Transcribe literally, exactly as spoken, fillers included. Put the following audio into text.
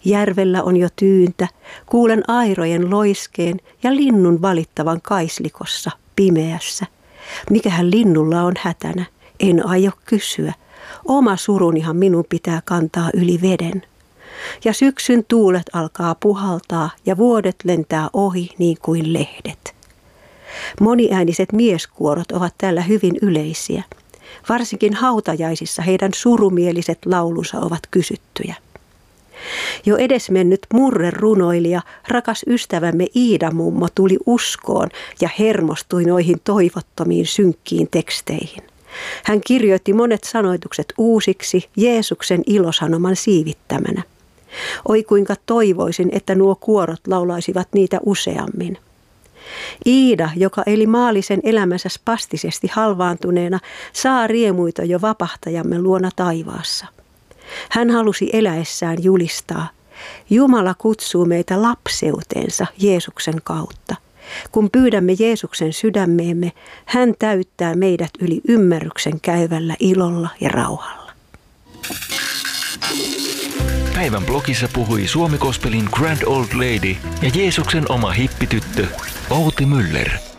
Järvellä on jo tyyntä, kuulen airojen loiskeen ja linnun valittavan kaislikossa pimeässä. Mikähän linnulla on hätänä, en aio kysyä. Oma surunihan minun pitää kantaa yli veden. Ja syksyn tuulet alkaa puhaltaa ja vuodet lentää ohi niin kuin lehdet. Moniääniset mieskuorot ovat täällä hyvin yleisiä. Varsinkin hautajaisissa heidän surumieliset laulunsa ovat kysyttyjä. Jo edesmennyt murrerunoilija, rakas ystävämme Iida-mummo tuli uskoon ja hermostui noihin toivottomiin synkkiin teksteihin. Hän kirjoitti monet sanoitukset uusiksi Jeesuksen ilosanoman siivittämänä. Oi kuinka toivoisin, että nuo kuorot laulaisivat niitä useammin. Iida, joka eli maallisen elämänsä spastisesti halvaantuneena, saa riemuita jo vapahtajamme luona taivaassa. Hän halusi eläessään julistaa, Jumala kutsuu meitä lapseuteensa Jeesuksen kautta. Kun pyydämme Jeesuksen sydämeemme, hän täyttää meidät yli ymmärryksen käyvällä ilolla ja rauhalla. Päivän blogissa puhui Suomi Gospelin Grand Old Lady ja Jeesuksen oma hippityttö Outi Müller.